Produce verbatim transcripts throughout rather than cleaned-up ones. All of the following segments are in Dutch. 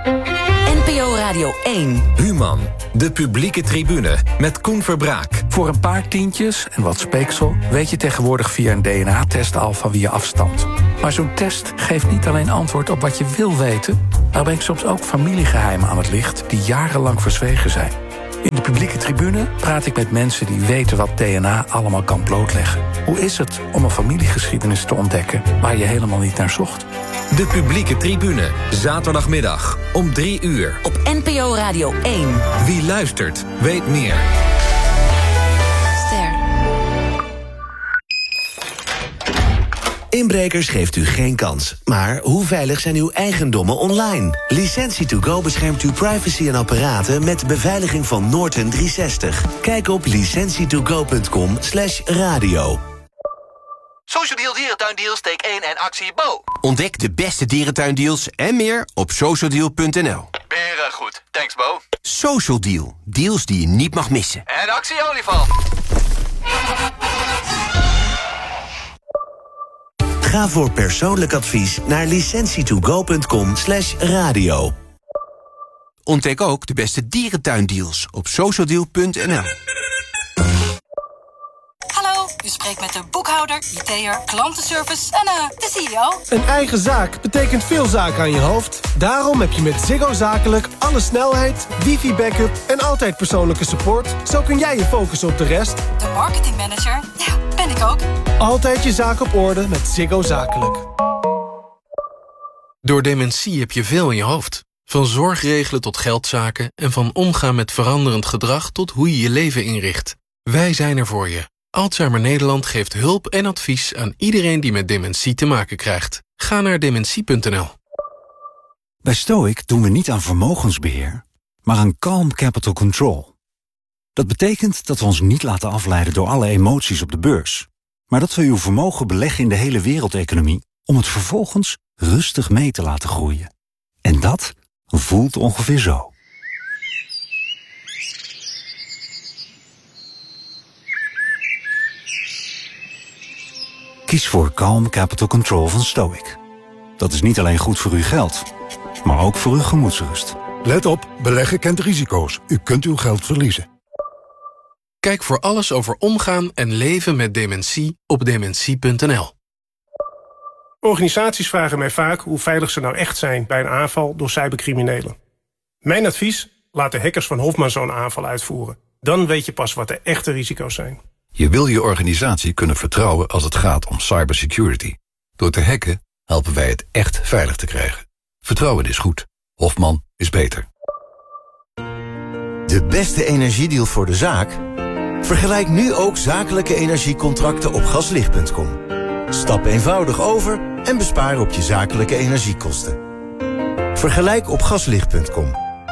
N P O Radio één. Human, de publieke tribune met Koen Verbraak. Voor een paar tientjes en wat speeksel weet je tegenwoordig via een D N A-test al van wie je afstamt. Maar zo'n test geeft niet alleen antwoord op wat je wil weten, maar brengt soms ook familiegeheimen aan het licht die jarenlang verzwegen zijn. In de publieke tribune praat ik met mensen die weten wat D N A allemaal kan blootleggen. Hoe is het om een familiegeschiedenis te ontdekken waar je helemaal niet naar zocht? De publieke tribune, zaterdagmiddag om drie uur. Op N P O Radio één. Wie luistert, weet meer. Ster. Inbrekers geeft u geen kans. Maar hoe veilig zijn uw eigendommen online? Licentie to go beschermt uw privacy en apparaten met beveiliging van Norton driehonderdzestig. Kijk op licentietogo punt com slash radio. Social Deal Dierentuindeals, steek één en actie Bo. Ontdek de beste dierentuindeals en meer op socialdeal punt n l. Beren goed, thanks Bo. Social Deal, deals die je niet mag missen. En actie olifant. Ga voor persoonlijk advies naar licentietogo punt com slash radio. Ontdek ook de beste dierentuindeals op socialdeal punt n l. Hallo, u spreekt met de boekhouder, I T'er, klantenservice en uh, de C E O. Een eigen zaak betekent veel zaken aan je hoofd. Daarom heb je met Ziggo Zakelijk alle snelheid, wifi-backup en altijd persoonlijke support. Zo kun jij je focussen op de rest. De marketingmanager, ja, ben ik ook. Altijd je zaak op orde met Ziggo Zakelijk. Door dementie heb je veel in je hoofd. Van zorgregelen tot geldzaken en van omgaan met veranderend gedrag tot hoe je je leven inricht. Wij zijn er voor je. Alzheimer Nederland geeft hulp en advies aan iedereen die met dementie te maken krijgt. Ga naar dementie punt n l. Bij Stoic doen we niet aan vermogensbeheer, maar aan calm capital control. Dat betekent dat we ons niet laten afleiden door alle emoties op de beurs, maar dat we uw vermogen beleggen in de hele wereldeconomie om het vervolgens rustig mee te laten groeien. En dat voelt ongeveer zo. Kies voor Calm Capital Control van Stoic. Dat is niet alleen goed voor uw geld, maar ook voor uw gemoedsrust. Let op, beleggen kent risico's. U kunt uw geld verliezen. Kijk voor alles over omgaan en leven met dementie op dementie punt n l. Organisaties vragen mij vaak hoe veilig ze nou echt zijn bij een aanval door cybercriminelen. Mijn advies? Laat de hackers van Hofman zo'n aanval uitvoeren. Dan weet je pas wat de echte risico's zijn. Je wil je organisatie kunnen vertrouwen als het gaat om cybersecurity. Door te hacken helpen wij het echt veilig te krijgen. Vertrouwen is goed. Hofman is beter. De beste energiedeal voor de zaak? Vergelijk nu ook zakelijke energiecontracten op gaslicht punt com. Stap eenvoudig over en bespaar op je zakelijke energiekosten. Vergelijk op gaslicht punt com.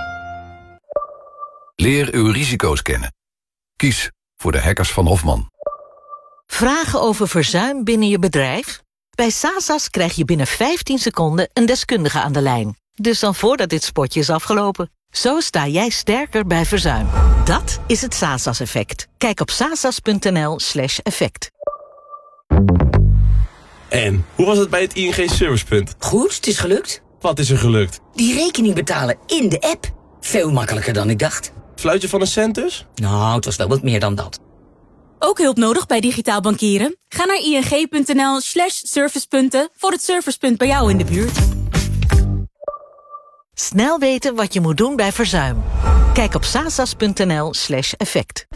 Leer uw risico's kennen. Kies voor de hackers van Hofman. Vragen over verzuim binnen je bedrijf? Bij Sasas krijg je binnen vijftien seconden een deskundige aan de lijn. Dus dan voordat dit spotje is afgelopen. Zo sta jij sterker bij verzuim. Dat is het Sasas-effect. Kijk op sasas punt n l slash effect. En, hoe was het bij het I N G Servicepunt? Goed, het is gelukt. Wat is er gelukt? Die rekening betalen in de app. Veel makkelijker dan ik dacht. Fluitje van een cent dus? Nou, het was wel wat meer dan dat. Ook hulp nodig bij digitaal bankieren? Ga naar ing punt n l slash servicepunten voor het servicepunt bij jou in de buurt. Snel weten wat je moet doen bij verzuim. Kijk op sasas punt n l slash effect.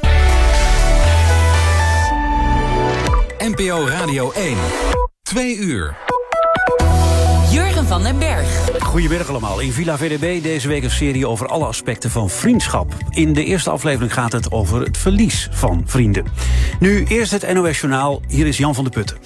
N P O Radio één. Twee uur. Jurgen van den Berg. Goedemiddag allemaal. In Villa V D B deze week een serie over alle aspecten van vriendschap. In de eerste aflevering gaat het over het verlies van vrienden. Nu eerst het N O S-journaal. Hier is Jan van der Putten.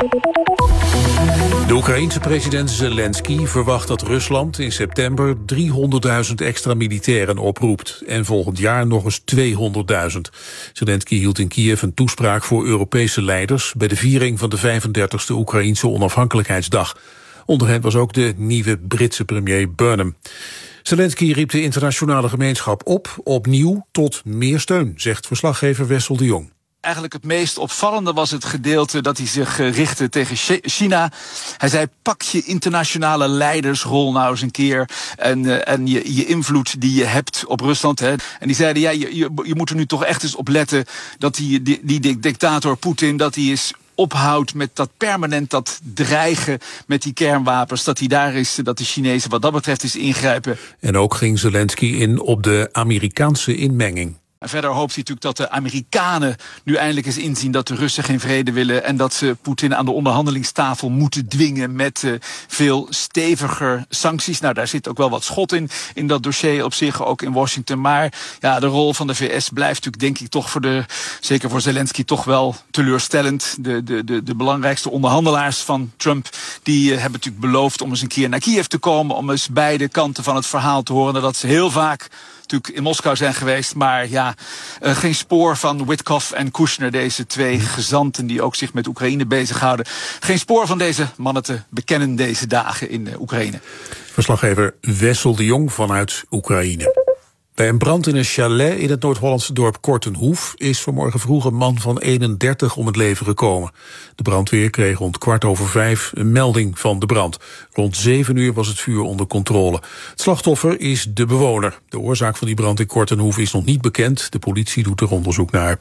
De Oekraïense president Zelensky verwacht dat Rusland in september driehonderdduizend extra militairen oproept. En volgend jaar nog eens tweehonderdduizend. Zelensky hield in Kiev een toespraak voor Europese leiders bij de viering van de vijfendertigste Oekraïense onafhankelijkheidsdag. Onder hen was ook de nieuwe Britse premier Burnham. Zelensky riep de internationale gemeenschap op, opnieuw, tot meer steun, zegt verslaggever Wessel de Jong. eigenlijk het meest opvallende was het gedeelte dat hij zich uh, richtte tegen China. Hij zei, pak je internationale leidersrol nou eens een keer. En, uh, en je, je invloed die je hebt op Rusland. Hè. En die zeiden, ja, je, je, je moet er nu toch echt eens op letten dat die, die, die dictator Poetin, dat hij is ophoudt met dat permanent dat dreigen met die kernwapens. Dat hij daar is, dat de Chinezen wat dat betreft is ingrijpen. En ook ging Zelensky in op de Amerikaanse inmenging. En verder hoopt hij natuurlijk dat de Amerikanen nu eindelijk eens inzien dat de Russen geen vrede willen en dat ze Poetin aan de onderhandelingstafel moeten dwingen met uh, veel steviger sancties. Nou, daar zit ook wel wat schot in, in dat dossier op zich, ook in Washington. Maar ja, de rol van de V S blijft natuurlijk, denk ik, toch voor de, zeker voor Zelensky, toch wel teleurstellend. De, de, de, de belangrijkste onderhandelaars van Trump, die uh, hebben natuurlijk beloofd om eens een keer naar Kiev te komen, om eens beide kanten van het verhaal te horen. Dat ze heel vaak natuurlijk in Moskou zijn geweest, maar ja, uh, geen spoor van Witkoff en Kushner, deze twee gezanten die ook zich met Oekraïne bezighouden. Geen spoor van deze mannen te bekennen deze dagen in uh, Oekraïne. Verslaggever Wessel de Jong vanuit Oekraïne. Bij een brand in een chalet in het Noord-Hollandse dorp Kortenhoef is vanmorgen vroeg een man van eenendertig om het leven gekomen. De brandweer kreeg rond kwart over vijf een melding van de brand. Rond zeven uur was het vuur onder controle. Het slachtoffer is de bewoner. De oorzaak van die brand in Kortenhoef is nog niet bekend. De politie doet er onderzoek naar.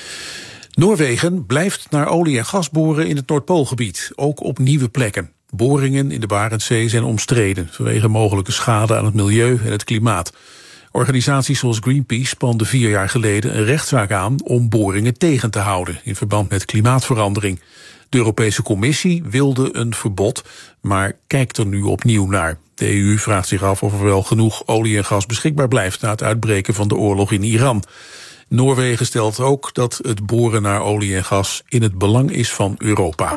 Noorwegen blijft naar olie- en gas boren in het Noordpoolgebied, ook op nieuwe plekken. Boringen in de Barentszee zijn omstreden vanwege mogelijke schade aan het milieu en het klimaat. Organisaties zoals Greenpeace spanden vier jaar geleden een rechtszaak aan om boringen tegen te houden in verband met klimaatverandering. De Europese Commissie wilde een verbod, maar kijkt er nu opnieuw naar. De E U vraagt zich af of er wel genoeg olie en gas beschikbaar blijft na het uitbreken van de oorlog in Iran. Noorwegen stelt ook dat het boren naar olie en gas in het belang is van Europa.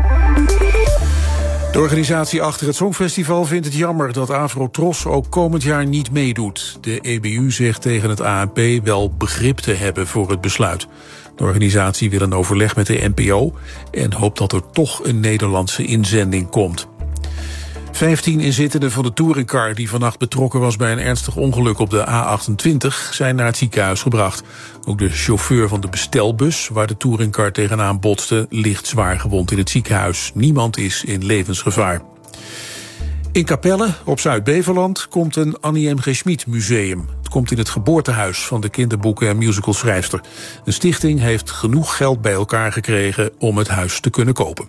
De organisatie achter het Songfestival vindt het jammer dat Afro-Tros ook komend jaar niet meedoet. De E B U zegt tegen het A N P wel begrip te hebben voor het besluit. De organisatie wil een overleg met de N P O en hoopt dat er toch een Nederlandse inzending komt. Vijftien inzittenden van de touringcar die vannacht betrokken was bij een ernstig ongeluk op de A achtentwintig zijn naar het ziekenhuis gebracht. Ook de chauffeur van de bestelbus, waar de touringcar tegenaan botste, ligt zwaar gewond in het ziekenhuis. Niemand is in levensgevaar. In Capelle, op Zuid-Beveland, komt een Annie M G Schmid museum. Het komt in het geboortehuis van de kinderboeken- en musicalschrijfster. Een stichting heeft genoeg geld bij elkaar gekregen om het huis te kunnen kopen.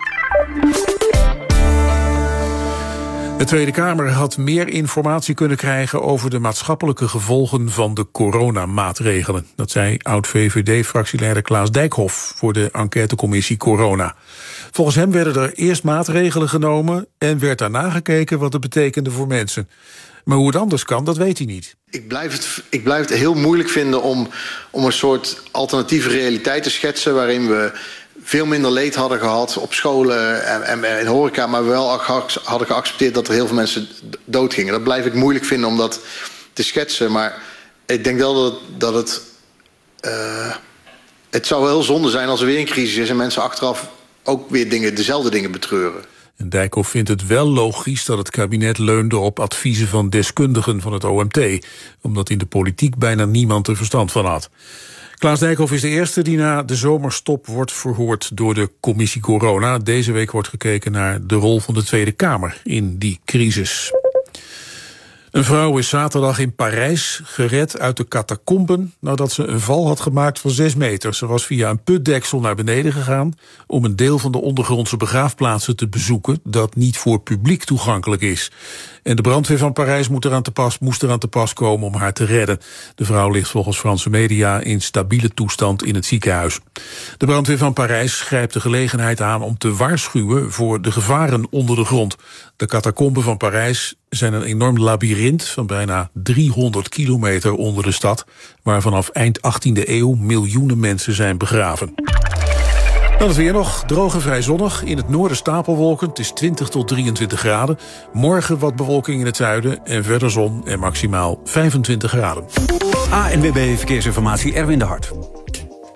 De Tweede Kamer had meer informatie kunnen krijgen over de maatschappelijke gevolgen van de coronamaatregelen. Dat zei oud-V V D-fractieleider Klaas Dijkhoff voor de enquêtecommissie Corona. Volgens hem werden er eerst maatregelen genomen en werd daarna gekeken wat het betekende voor mensen. Maar hoe het anders kan, dat weet hij niet. Ik blijf het, ik blijf het heel moeilijk vinden om, om een soort alternatieve realiteit te schetsen waarin we veel minder leed hadden gehad op scholen en, en in horeca, maar wel hadden geaccepteerd dat er heel veel mensen doodgingen. Dat blijf ik moeilijk vinden om dat te schetsen. Maar ik denk wel dat, dat het... Uh, het zou wel heel zonde zijn als er weer een crisis is en mensen achteraf ook weer dingen, dezelfde dingen betreuren. En Dijkhoff vindt het wel logisch dat het kabinet leunde op adviezen van deskundigen van het O M T, omdat in de politiek bijna niemand er verstand van had. Klaas Dijkhoff is de eerste die na de zomerstop wordt verhoord door de commissie Corona. Deze week wordt gekeken naar de rol van de Tweede Kamer in die crisis. Een vrouw is zaterdag in Parijs gered uit de catacomben nadat ze een val had gemaakt van zes meter. Ze was via een putdeksel naar beneden gegaan om een deel van de ondergrondse begraafplaatsen te bezoeken dat niet voor publiek toegankelijk is. En de brandweer van Parijs moet eraan te pas, moest eraan te pas komen om haar te redden. De vrouw ligt volgens Franse media in stabiele toestand in het ziekenhuis. De brandweer van Parijs grijpt de gelegenheid aan om te waarschuwen voor de gevaren onder de grond. De catacomben van Parijs zijn een enorm labyrint van bijna driehonderd kilometer onder de stad, waar vanaf eind achttiende eeuw miljoenen mensen zijn begraven. Dan het weer nog, droog en vrij zonnig. In het noorden stapelwolken, het is twintig tot drieëntwintig graden. Morgen wat bewolking in het zuiden en verder zon en maximaal vijfentwintig graden. A N W B Verkeersinformatie, Erwin de Hart.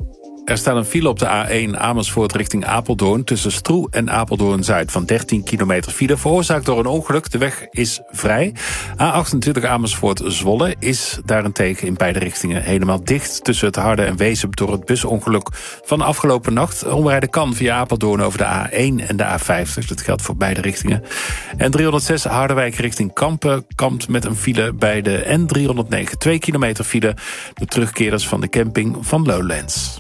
Er staat een file op de A één Amersfoort richting Apeldoorn tussen Stroe en Apeldoorn-Zuid van dertien kilometer file, veroorzaakt door een ongeluk. De weg is vrij. A achtentwintig Amersfoort-Zwolle is daarentegen in beide richtingen helemaal dicht tussen het Harde en Wezep door het busongeluk van de afgelopen nacht. Omrijden kan via Apeldoorn over de A één en de A vijftig. Dat geldt voor beide richtingen. En driehonderdzes Harderwijk richting Kampen kampt met een file bij de N driehonderdnegen. Twee kilometer file. De terugkeerders van de camping van Lowlands.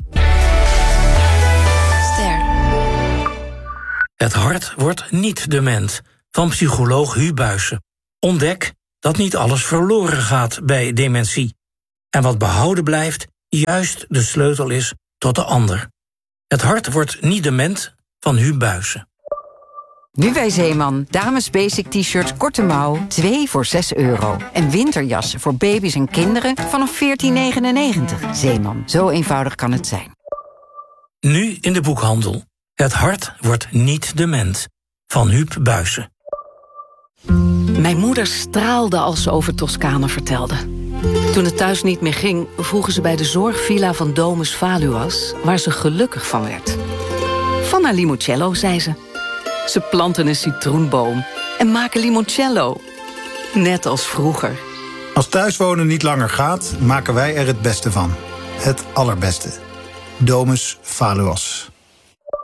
Het hart wordt niet dement, van psycholoog Hu Buijsen. Ontdek dat niet alles verloren gaat bij dementie. En wat behouden blijft, juist de sleutel is tot de ander. Het hart wordt niet dement, van Hu Buijsen. Nu bij Zeeman. Dames basic t-shirts korte mouw, twee voor zes euro. En winterjassen voor baby's en kinderen vanaf veertien negenennegentig. Zeeman, zo eenvoudig kan het zijn. Nu in de boekhandel. Het hart wordt niet dement, van Huub Buijsen. Mijn moeder straalde als ze over Toscane vertelde. Toen het thuis niet meer ging, vroegen ze bij de zorgvilla van Domus Valuas, waar ze gelukkig van werd. Van haar limoncello, zei ze. Ze planten een citroenboom en maken limoncello. Net als vroeger. Als thuiswonen niet langer gaat, maken wij er het beste van. Het allerbeste. Domus Valuas.